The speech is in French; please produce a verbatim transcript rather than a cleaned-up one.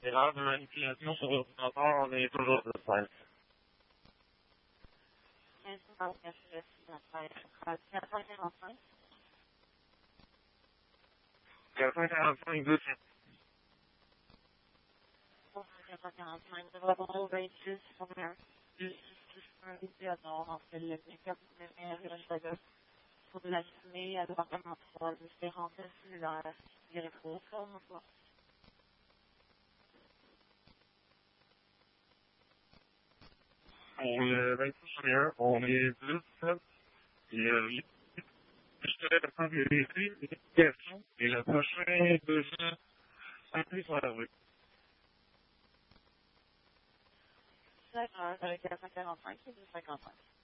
cetera. De manipulation sur l'ordinateur, on est toujours de cinq. quinze quarante-neuf, quatre cent quarante-cinq. quatre cent quarante-cinq, deux cents. quatre cent quarante-cinq, devrait avoir vingt-six, première. Juste, juste un déviateur entre le pick-up et le chagrin. Pour de la fumée à l'appartement trois, différentes cellulaires, des réponses, comme ça. Pour le vingt-six juin, on est dix, sept, et euh, je serai le temps de vérifier les questions, et le prochain devient appelé sur la rue. D'accord, avec quatre cent quarante-cinq et deux cent cinquante-cinq.